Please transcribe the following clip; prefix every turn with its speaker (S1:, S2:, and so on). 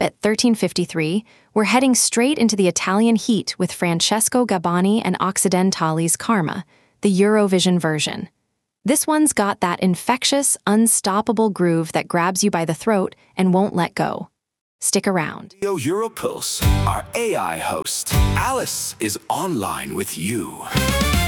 S1: at 13:53, we're heading straight into the Italian heat with Francesco Gabbani and Occidentali's Karma, the Eurovision version. This one's got that infectious, unstoppable groove that grabs you by the throat and won't let go. Stick around.
S2: Europulse, our AI host, Alice, is online with you.